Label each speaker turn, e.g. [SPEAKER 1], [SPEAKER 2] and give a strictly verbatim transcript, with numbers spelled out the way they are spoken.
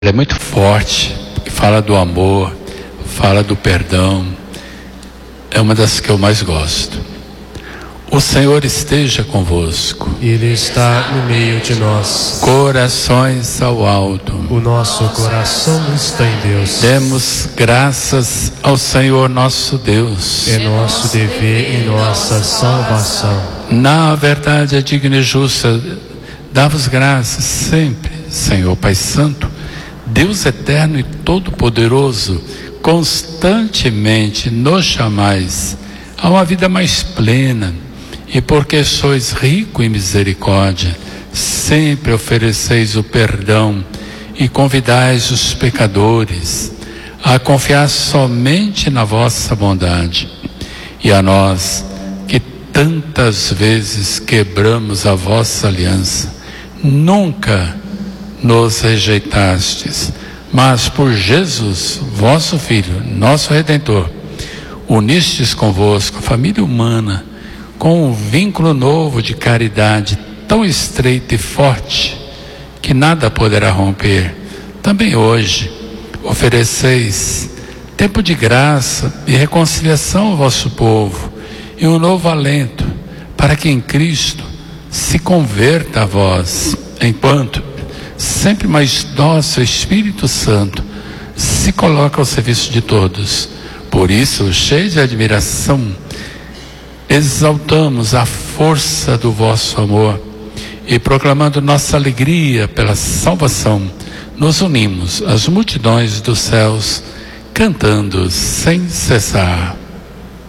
[SPEAKER 1] é muito forte, fala do amor, fala do perdão. É uma das que eu mais gosto. O Senhor esteja convosco.
[SPEAKER 2] Ele está no meio de nós.
[SPEAKER 1] Corações ao alto.
[SPEAKER 2] O nosso coração está em Deus.
[SPEAKER 1] Demos graças ao Senhor nosso Deus.
[SPEAKER 2] É nosso dever e nossa salvação.
[SPEAKER 1] Na verdade é digno e justo. Dá-vos graças sempre, Senhor Pai Santo, Deus eterno e todo-poderoso, constantemente nos chamais a uma vida mais plena, e porque sois rico em misericórdia, sempre ofereceis o perdão e convidais os pecadores a confiar somente na vossa bondade. E a nós, que tantas vezes quebramos a vossa aliança, nunca nos rejeitastes, mas por Jesus, vosso Filho, nosso Redentor, unistes convosco a família humana com um vínculo novo de caridade tão estreito e forte que nada poderá romper. Também hoje ofereceis tempo de graça e reconciliação ao vosso povo e um novo alento para que em Cristo se converta a vós, enquanto sempre mais nosso Espírito Santo se coloca ao serviço de todos. Por isso, cheios de admiração, exaltamos a força do vosso amor e, proclamando nossa alegria pela salvação, nos unimos às multidões dos céus, cantando sem cessar.